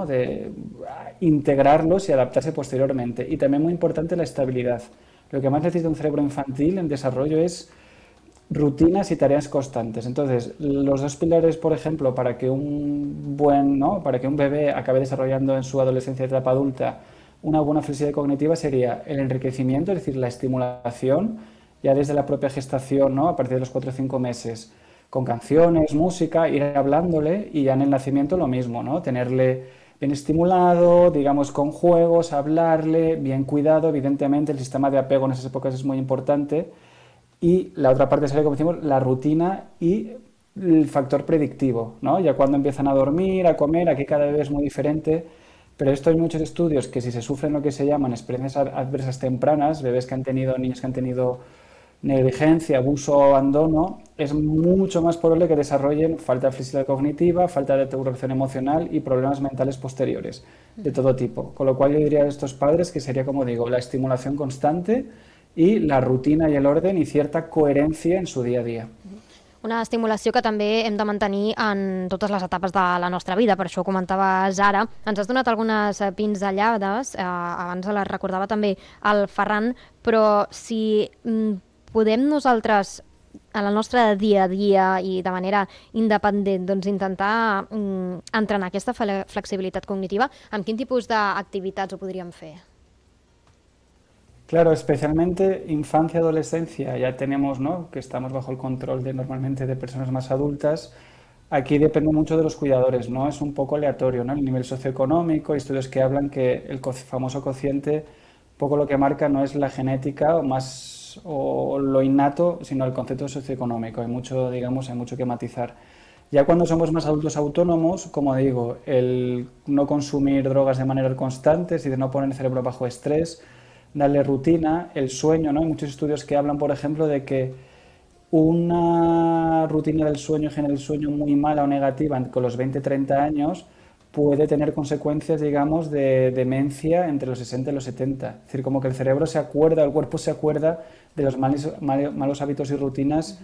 ¿no? De integrarlos y adaptarse posteriormente. Y también muy importante la estabilidad. Lo que más necesita un cerebro infantil en desarrollo es rutinas y tareas constantes. Entonces, los dos pilares, por ejemplo, para que ¿no? Para que un bebé acabe desarrollando en su adolescencia y etapa adulta una buena flexibilidad cognitiva sería el enriquecimiento, es decir, la estimulación, ya desde la propia gestación, ¿no? A partir de los 4 o 5 meses, con canciones, música, ir hablándole, y ya en el nacimiento lo mismo, ¿no? Tenerle bien estimulado, digamos, con juegos, hablarle, bien cuidado. Evidentemente, el sistema de apego en esas épocas es muy importante. Y la otra parte sería, como decimos, la rutina y el factor predictivo, ¿no? Ya cuando empiezan a dormir, a comer, aquí cada bebé es muy diferente, pero esto hay muchos estudios que si se sufren lo que se llaman experiencias adversas tempranas, bebés que han tenido, niños que han tenido negligencia, abuso o abandono, es mucho más probable que desarrollen falta de flexibilidad cognitiva, falta de regulación emocional y problemas mentales posteriores de todo tipo. Con lo cual yo diría a estos padres que sería, como digo, la estimulación constante y la rutina i l'ordre i certa coherència en su dia a dia. Una estimulació que també hem de mantenir en totes les etapes de la nostra vida, per això ho comentaves ara. Ens has donat algunes pinzellades, abans les recordava també el Ferran, però si podem nosaltres en el nostre dia a dia i de manera independent doncs intentar entrenar aquesta flexibilitat cognitiva, amb quin tipus d'activitats ho podríem fer? Claro, especialmente infancia, adolescencia, ya tenemos, ¿no? Que estamos bajo el control de normalmente de personas más adultas. Aquí depende mucho de los cuidadores, ¿no? Es un poco aleatorio, ¿no? El nivel socioeconómico, estudios que hablan que el famoso cociente, poco lo que marca no es la genética o lo innato, sino el concepto socioeconómico. Hay mucho, digamos, hay mucho que matizar. Ya cuando somos más adultos autónomos, como digo, el no consumir drogas de manera constante, es decir, no poner el cerebro bajo estrés, darle rutina, el sueño, ¿no? Hay muchos estudios que hablan, por ejemplo, de que una rutina del sueño genera el sueño muy mala o negativa con los 20-30 años puede tener consecuencias, digamos, de demencia entre los 60 y los 70. Es decir, como que el cerebro se acuerda, el cuerpo se acuerda de los malos hábitos y rutinas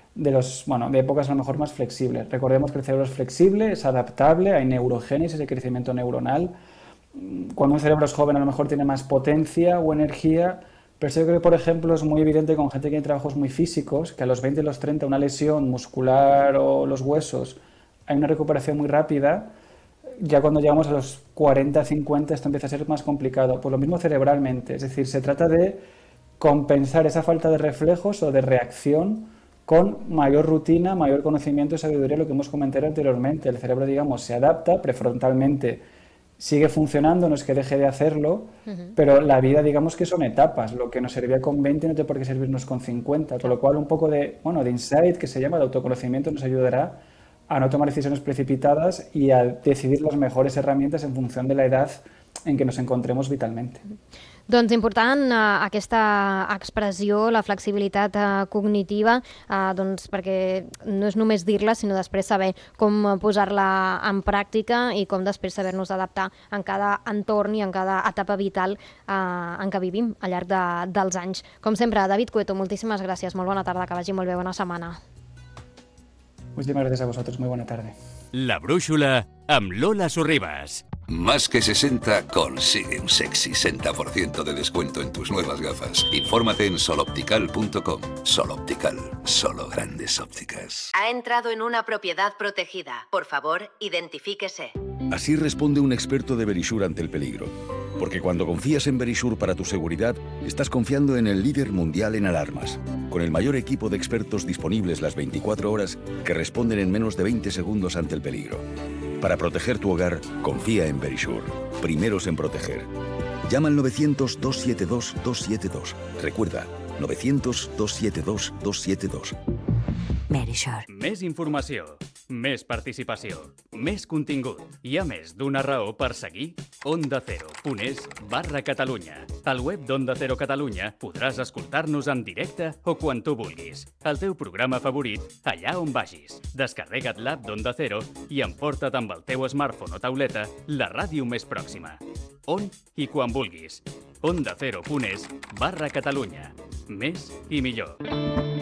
de épocas a lo mejor más flexibles. Recordemos que el cerebro es flexible, es adaptable, hay neurogénesis, hay crecimiento neuronal. Cuando un cerebro es joven a lo mejor tiene más potencia o energía, pero yo creo que, por ejemplo, es muy evidente con gente que tiene trabajos muy físicos, que a los 20 y los 30 una lesión muscular o los huesos, hay una recuperación muy rápida. Ya cuando llegamos a los 40, 50 esto empieza a ser más complicado, pues lo mismo cerebralmente, es decir, se trata de compensar esa falta de reflejos o de reacción con mayor rutina, mayor conocimiento y sabiduría, lo que hemos comentado anteriormente. El cerebro, digamos, se adapta prefrontalmente, sigue funcionando, no es que deje de hacerlo, pero la vida, digamos que son etapas. Lo que nos servía con 20 no tiene por qué servirnos con 50, con lo cual un poco de insight, que se llama, de autoconocimiento, nos ayudará a no tomar decisiones precipitadas y a decidir las mejores herramientas en función de la edad en que nos encontremos vitalmente. Doncs important aquesta expressió, la flexibilitat cognitiva, doncs perquè no és només dir-la, sinó després saber com posar-la en pràctica i com després saber-nos adaptar en cada entorn i en cada etapa vital en què vivim al llarg dels anys. Com sempre, David Cueto, moltíssimes gràcies, molt bona tarda, que vagi molt bé, bona setmana. Muchísimas gracias a vosotros, muy buena tarde. La Brúixola amb Lola Sorribas. Más que 60 consigue un sexy 60% de descuento en tus nuevas gafas. Infórmate en soloptical.com. Soloptical, solo grandes ópticas. Ha entrado en una propiedad protegida. Por favor, identifíquese. Así responde un experto de Verisure ante el peligro. Porque cuando confías en Verisure para tu seguridad, estás confiando en el líder mundial en alarmas, con el mayor equipo de expertos disponibles las 24 horas que responden en menos de 20 segundos ante el peligro. Para proteger tu hogar, confía en Verisure. Primeros en proteger. Llama al 900-272-272. Recuerda, 900-272-272. Verisure. Més informació, més participació, més contingut. Hi ha més d'una raó per seguir ondacero.es/Catalunya. Al web d'Onda Cero Catalunya podràs escoltar-nos en directe o quan tu vulguis. El teu programa favorit, allà on vagis. Descarrega't l'app d'Onda Cero i emporta't amb el teu smartphone o tauleta la ràdio més pròxima. On i quan vulguis. ondacero.es/Catalunya. Més i millor.